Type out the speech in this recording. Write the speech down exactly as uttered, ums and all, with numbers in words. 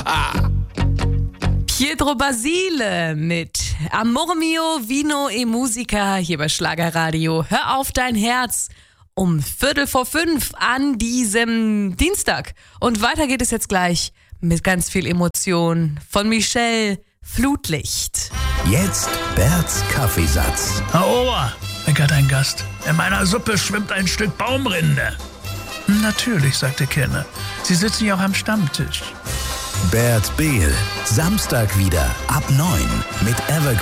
Pietro Basile mit Amor mio, vino e musica hier bei Schlagerradio. Hör auf dein Herz um Viertel vor fünf an diesem Dienstag. Und weiter geht es jetzt gleich mit ganz viel Emotion von Michelle Flutlicht. Jetzt Berts Kaffeesatz. Herr Ober, meckert ein Gast. In meiner Suppe schwimmt ein Stück Baumrinde. Natürlich, sagte Kenner. Sie sitzen ja auch am Stammtisch. Bert Behl, Samstag wieder ab neun mit Evergreen.